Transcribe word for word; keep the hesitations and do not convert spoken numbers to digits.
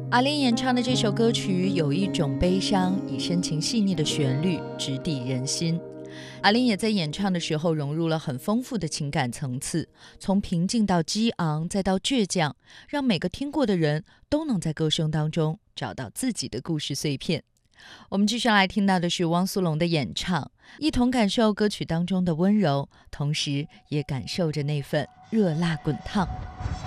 阿玲演唱的这首歌曲有一种悲伤，以深情细腻的旋律直抵人心。阿玲也在演唱的时候融入了很丰富的情感层次，从平静到激昂再到倔强，让每个听过的人都能在歌声当中找到自己的故事碎片。我们继续来听到的是汪苏泷的演唱，一同感受歌曲当中的温柔，同时也感受着那份热辣滚烫。